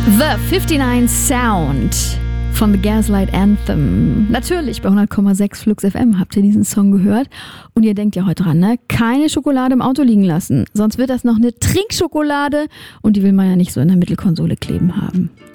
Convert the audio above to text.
The 59 Sound von The Gaslight Anthem. Natürlich bei 100,6 Flux FM habt ihr diesen Song gehört. Und ihr denkt ja heute dran, ne? Keine Schokolade im Auto liegen lassen. Sonst wird das noch eine Trinkschokolade und die will man ja nicht so in der Mittelkonsole kleben haben.